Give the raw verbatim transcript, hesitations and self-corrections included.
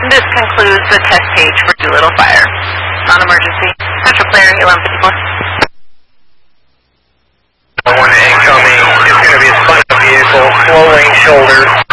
This concludes the test page for Doolittle Fire. Non-emergency. Central Clear, eleven fifty-four. One incoming. It's going to be a spike vehicle, slow lane shoulder.